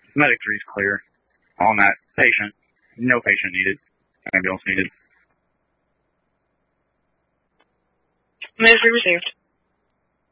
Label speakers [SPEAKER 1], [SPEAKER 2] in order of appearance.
[SPEAKER 1] Medic 3's clear on that patient. No patient needed. Ambulance needed.
[SPEAKER 2] Medic 3 received.